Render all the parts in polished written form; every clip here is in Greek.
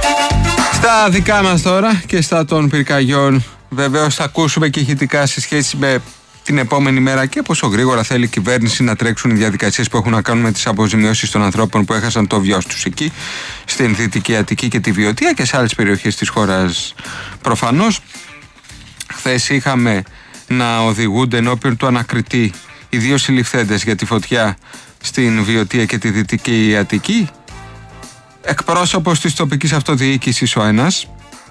Στα δικά μας τώρα και στα των πυρκαγιών, βεβαίως θα ακούσουμε και ηχητικά σε σχέση με την επόμενη μέρα και πόσο γρήγορα θέλει η κυβέρνηση να τρέξουν οι διαδικασίες που έχουν να κάνουν με τις αποζημιώσεις των ανθρώπων που έχασαν το βιός τους εκεί, στην Δυτική Αττική και τη Βιωτία και σε άλλες περιοχές της χώρας προφανώς. Χθες είχαμε να οδηγούνται ενώπιον του ανακριτή οι δύο συλληφθέντες για τη φωτιά στην Βιωτία και τη Δυτική Αττική. Εκπρόσωπος της τοπικής αυτοδιοίκησης ο ένας,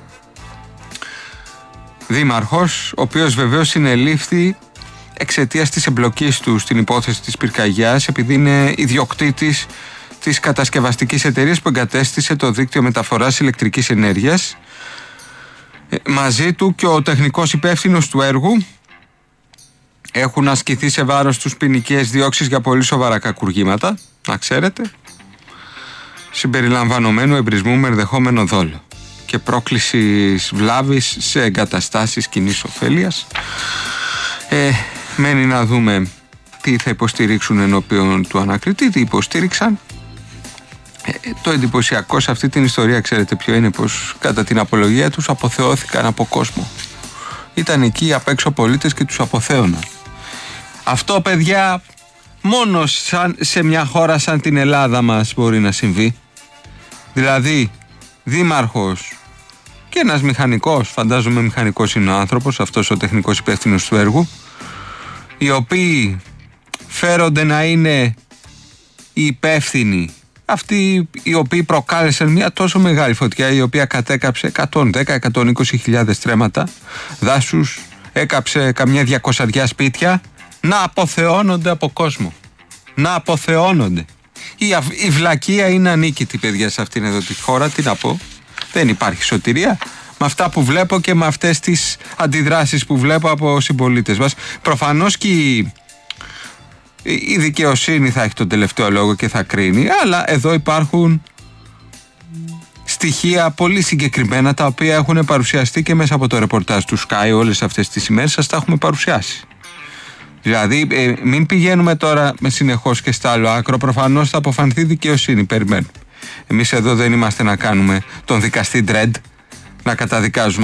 δήμαρχος, ο οποίος βεβαίως συνελήφθη εξαιτίας της εμπλοκής του στην υπόθεση της πυρκαγιάς, επειδή είναι ιδιοκτήτης της κατασκευαστικής εταιρείας που εγκατέστησε το δίκτυο μεταφοράς ηλεκτρικής ενέργειας. Μαζί του και ο τεχνικός υπεύθυνος του έργου έχουν ασκηθεί σε βάρος τους ποινικές διώξεις για πολύ σοβαρά κακουργήματα, να ξέρετε, συμπεριλαμβανομένου εμπρισμού με ενδεχόμενο δόλο και πρόκληση βλάβης σε εγκαταστάσεις κοινής ωφέλειας. Μένει να δούμε τι θα υποστηρίξουν ενώπιον του ανακριτή, τι υποστήριξαν. Το εντυπωσιακό σε αυτή την ιστορία, ξέρετε ποιο είναι? Πως κατά την απολογία τους αποθεώθηκαν από κόσμο. Ήταν εκεί απ' έξω πολίτες και τους αποθέωναν. Αυτό, παιδιά, μόνο σε μια χώρα σαν την Ελλάδα μας μπορεί να συμβεί. Δηλαδή, δήμαρχος και ένας μηχανικός, φαντάζομαι μηχανικός είναι ο άνθρωπος, αυτός ο τεχνικός υπεύθυνος του έργου, οι οποίοι φέρονται να είναι οι υπεύθυνοι, αυτοί οι οποίοι προκάλεσαν μια τόσο μεγάλη φωτιά, η οποία κατέκαψε 110-120 χιλιάδες στρέμματα δάσους, έκαψε καμιά 200 σπίτια, να αποθεώνονται από κόσμο. Να αποθεώνονται. Η βλακεία είναι ανίκητη, παιδιά, σε αυτήν εδώ τη χώρα. Τι να πω? Δεν υπάρχει σωτηρία με αυτά που βλέπω και με αυτές τις αντιδράσεις που βλέπω από συμπολίτες μας. Προφανώς και η δικαιοσύνη θα έχει τον τελευταίο λόγο και θα κρίνει, αλλά εδώ υπάρχουν στοιχεία πολύ συγκεκριμένα τα οποία έχουν παρουσιαστεί και μέσα από το ρεπορτάζ του Sky όλες αυτές τις ημέρες. Σας τα έχουμε παρουσιάσει. Δηλαδή, μην πηγαίνουμε τώρα με συνεχώς και στα άλλο άκρο. Προφανώς θα αποφανθεί δικαιοσύνη. Περιμένουμε. Εμείς εδώ δεν είμαστε να κάνουμε τον δικαστή Dredd, να καταδικάζουμε